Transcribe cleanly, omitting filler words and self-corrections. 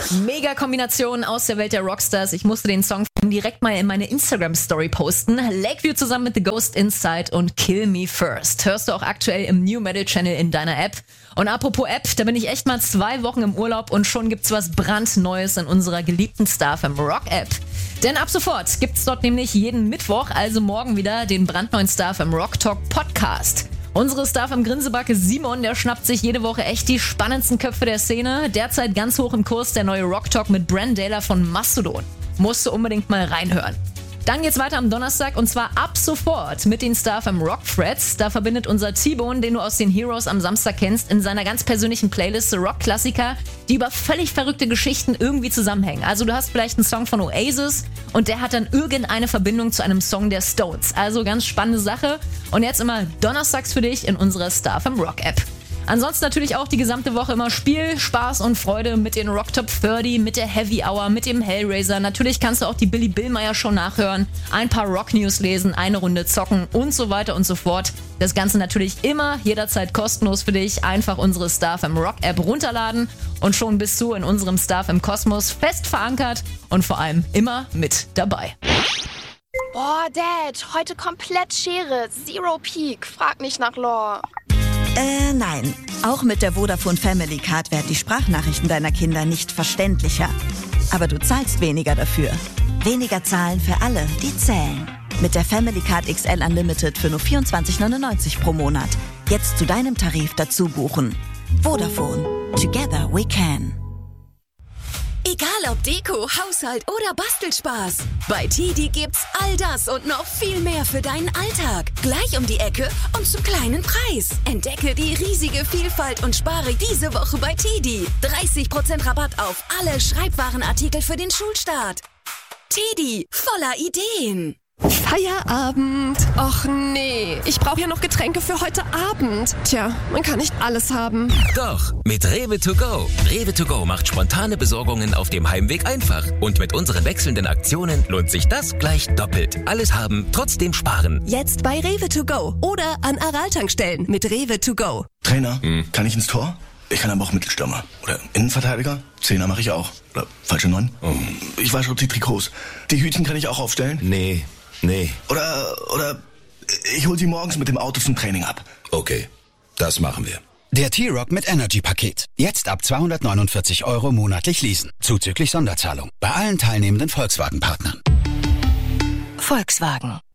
Mega Kombination aus der Welt der Rockstars. Ich musste den Song direkt mal in meine Instagram-Story posten. Lakeview zusammen mit The Ghost Inside und Kill Me First. Hörst du auch aktuell im New Metal Channel in deiner App. Und apropos App, da bin ich echt mal 2 Wochen im Urlaub und schon gibt's was brandneues in unserer geliebten StarFM Rock App. Denn ab sofort gibt's dort nämlich jeden Mittwoch, also morgen wieder, den brandneuen StarFM Rock Talk Podcast. Unsere StarFM Grinsebacke Simon, der schnappt sich jede Woche echt die spannendsten Köpfe der Szene. Derzeit ganz hoch im Kurs der neue Rock Talk mit Bran Daler von Mastodon. Musst du unbedingt mal reinhören. Dann geht's weiter am Donnerstag und zwar ab sofort mit den StarFM Rock Threads. Da verbindet unser T-Bone, den du aus den Heroes am Samstag kennst, in seiner ganz persönlichen Playlist Rock-Klassiker, die über völlig verrückte Geschichten irgendwie zusammenhängen. Also du hast vielleicht einen Song von Oasis und der hat dann irgendeine Verbindung zu einem Song der Stones. Also ganz spannende Sache. Und jetzt immer donnerstags für dich in unserer StarFM Rock App. Ansonsten natürlich auch die gesamte Woche immer Spiel, Spaß und Freude mit den Rock Top 30, mit der Heavy Hour, mit dem Hellraiser. Natürlich kannst du auch die Billy Billmeyer Show nachhören, ein paar Rock News lesen, eine Runde zocken und so weiter und so fort. Das Ganze natürlich immer, jederzeit kostenlos für dich. Einfach unsere StarFM Rock App runterladen und schon bist du in unserem StarFM Kosmos fest verankert und vor allem immer mit dabei. Boah, Dad, heute komplett Schere, Zero Peak, frag nicht nach Lore. Nein. Auch mit der Vodafone Family Card werden die Sprachnachrichten deiner Kinder nicht verständlicher. Aber du zahlst weniger dafür. Weniger zahlen für alle, die zählen. Mit der Family Card XL Unlimited für nur 24,99 pro Monat. Jetzt zu deinem Tarif dazu buchen. Vodafone. Together we can. Egal ob Deko, Haushalt oder Bastelspaß. Bei TD gibt's all das und noch viel mehr für deinen Alltag. Gleich um die Ecke und zum kleinen Preis. Entdecke die riesige Vielfalt und spare diese Woche bei TD. 30% Rabatt auf alle Schreibwarenartikel für den Schulstart. TD, voller Ideen. Feierabend. Och nee, ich brauche ja noch Getränke für heute Abend. Tja, man kann nicht alles haben. Doch, mit Rewe to go. Rewe to go macht spontane Besorgungen auf dem Heimweg einfach. Und mit unseren wechselnden Aktionen lohnt sich das gleich doppelt. Alles haben, trotzdem sparen. Jetzt bei Rewe to go oder an Aral-Tankstellen mit Rewe to go. Trainer, kann ich ins Tor? Ich kann aber auch Mittelstürmer. Oder Innenverteidiger? Zehner mache ich auch. Oder falsche 9? Ich wasche die Trikots. Die Hütchen kann ich auch aufstellen? Nee. Oder ich hol sie morgens mit dem Auto zum Training ab. Okay, das machen wir. Der T-Rock mit Energy-Paket. Jetzt ab 249 € monatlich leasen. Zuzüglich Sonderzahlung. Bei allen teilnehmenden Volkswagen-Partnern. Volkswagen.